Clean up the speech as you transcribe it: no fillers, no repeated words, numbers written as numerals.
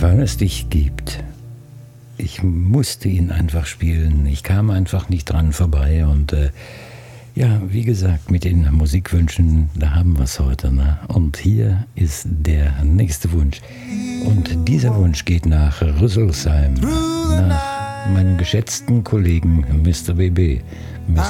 Weil es dich gibt. Ich musste ihn einfach spielen. Ich kam einfach nicht dran vorbei. Und ja, wie gesagt, mit den Musikwünschen, da haben wir es heute. Ne? Und hier ist der nächste Wunsch. Und dieser Wunsch geht nach Rüsselsheim, nach meinem geschätzten Kollegen Mr. BB.